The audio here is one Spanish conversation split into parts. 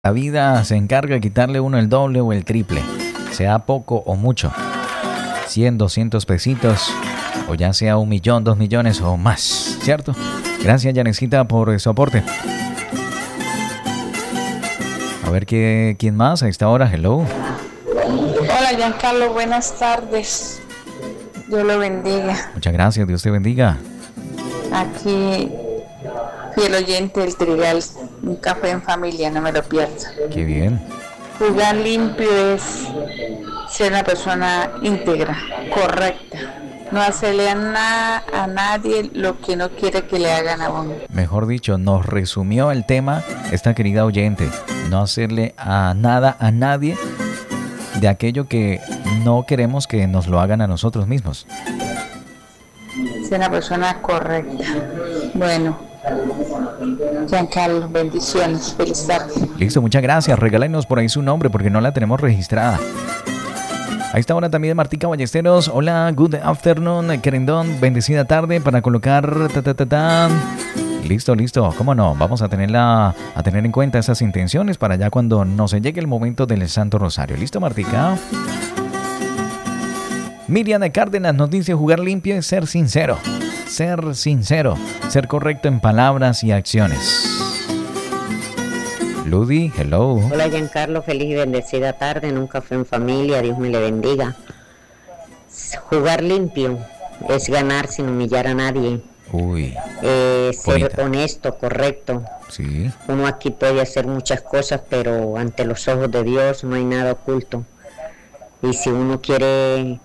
La vida se encarga de quitarle uno el doble o el triple, sea poco o mucho, 100, 200 pesitos, o ya sea 1 millón, 2 millones o más, ¿cierto? Gracias, Yanecita, por su aporte. A ver, ¿quién más a esta hora? Hello. Hola, Giancarlo, buenas tardes. Dios lo bendiga. Muchas gracias, Dios te bendiga. Aquí, fiel oyente del Trigal, un café en familia, no me lo pierdas. Qué bien. Jugar limpio es ser una persona íntegra, correcta. No hacerle a nadie lo que no quiere que le hagan a uno. Mejor dicho, nos resumió el tema esta querida oyente. No hacerle a nadie de aquello que no queremos que nos lo hagan a nosotros mismos. Ser una persona correcta. Bueno, Giancarlo, bendiciones, feliz tarde. Listo, muchas gracias. Regálenos por ahí su nombre porque no la tenemos registrada. A esta hora también Martica Ballesteros. Hola, good afternoon, querendón. Bendecida tarde para colocar Listo. ¿Cómo no? Vamos a tener en cuenta esas intenciones para ya cuando nos llegue el momento del Santo Rosario. ¿Listo, Martica? Miriam de Cárdenas nos dice: jugar limpio es ser sincero. Ser correcto en palabras y acciones. Ludi, hello. Hola, Giancarlo, feliz y bendecida tarde en un café en familia, Dios me le bendiga. Jugar limpio es ganar sin humillar a nadie. Uy. Ser honesto, correcto. Sí. Uno aquí puede hacer muchas cosas, pero ante los ojos de Dios no hay nada oculto. Y si uno quiere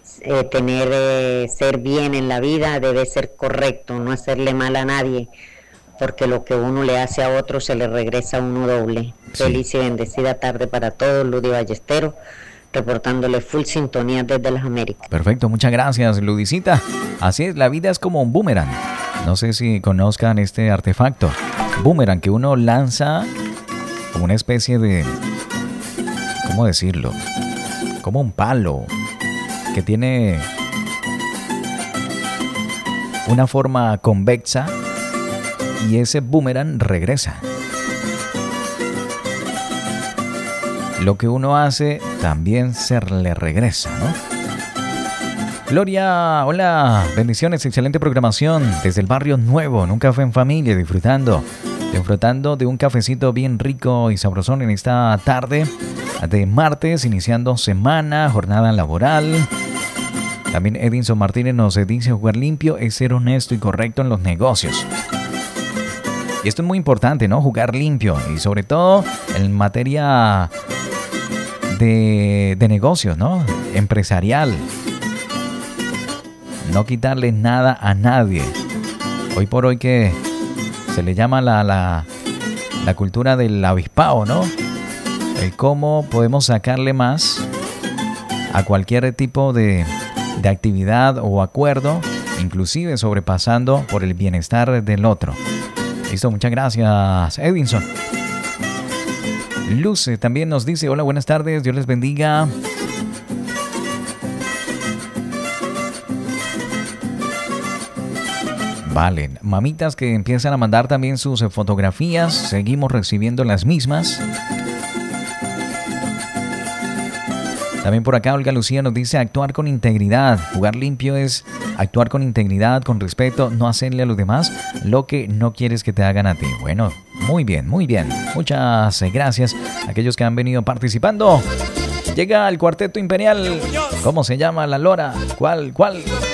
ser bien en la vida, debe ser correcto, no hacerle mal a nadie, porque lo que uno le hace a otro se le regresa a uno doble. Sí. Feliz y bendecida tarde para todos. Ludi Ballesteros, reportándole full sintonía desde las Américas. Perfecto, muchas gracias, Ludicita. Así es, la vida es como un boomerang. No sé si conozcan este artefacto. Boomerang, que uno lanza como una especie de... ¿cómo decirlo? Como un palo que tiene una forma convexa y ese boomerang regresa. Lo que uno hace también se le regresa, ¿no? Gloria, hola, bendiciones, excelente programación desde el barrio nuevo, en un café en familia, disfrutando de un cafecito bien rico y sabrosón en esta tarde de martes, iniciando semana, jornada laboral. También Edinson Martínez nos dice: jugar limpio es ser honesto y correcto en los negocios. Y esto es muy importante, ¿no? Jugar limpio, y sobre todo en materia de negocios, ¿no? Empresarial. No quitarle nada a nadie. Hoy por hoy que se le llama la cultura del avispao, ¿no? El cómo podemos sacarle más a cualquier tipo de actividad o acuerdo, inclusive sobrepasando por el bienestar del otro. Listo, muchas gracias, Edinson. Luce también nos dice: hola, buenas tardes, Dios les bendiga. Vale, mamitas que empiezan a mandar también sus fotografías, seguimos recibiendo las mismas. También por acá Olga Lucía nos dice: actuar con integridad. Jugar limpio es actuar con integridad, con respeto, no hacerle a los demás lo que no quieres que te hagan a ti. Bueno, muy bien. Muchas gracias a aquellos que han venido participando. Llega el Cuarteto Imperial. ¿Cómo se llama la lora? ¿Cuál?